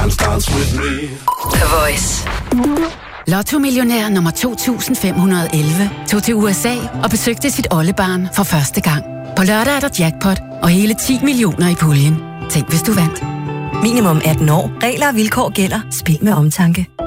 The Voice. Lotto-millionær nummer 2511 tog til USA og besøgte sit oldebarn for første gang. På lørdag er der jackpot og hele 10 millioner i puljen. Tænk, hvis du vandt. Minimum 18 år. Regler og vilkår gælder. Spil med omtanke.